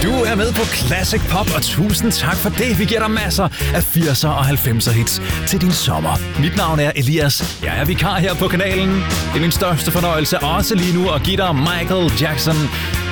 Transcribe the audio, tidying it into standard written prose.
Du er med på Classic Pop, og tusind tak for det. Vi giver dig masser af 80'er og 90'er hits til din sommer. Mit navn er Elias. Jeg er vikar her på kanalen. Det er min største fornøjelse også lige nu at give dig Michael Jackson